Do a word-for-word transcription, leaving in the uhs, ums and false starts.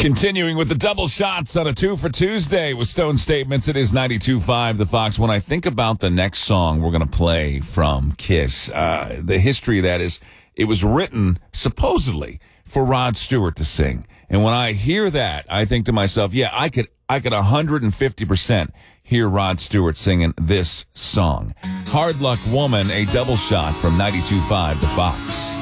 Continuing with the double shots on a two for Tuesday with Stone Statements. It is ninety-two point five The Fox. When I think about the next song we're going to play from Kiss, uh, the history of that is it was written supposedly for Rod Stewart to sing. And when I hear that, I think to myself, yeah, I could, I could one hundred fifty percent hear Rod Stewart singing this song. Hard Luck Woman, a double shot from ninety-two point five The Fox.